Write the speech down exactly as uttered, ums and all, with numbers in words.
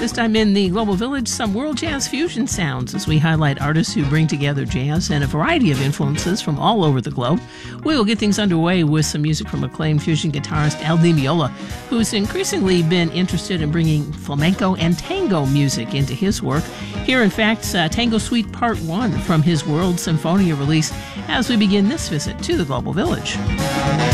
This time in the Global Village, some world jazz fusion sounds as we highlight artists who bring together jazz and a variety of influences from all over the globe. We will get things underway with some music from acclaimed fusion guitarist Al Di Meola, who's increasingly been interested in bringing flamenco and tango music into his work. Here, in fact, uh, Tango Suite Part one from his World Symphonia release as we begin this visit to the Global Village.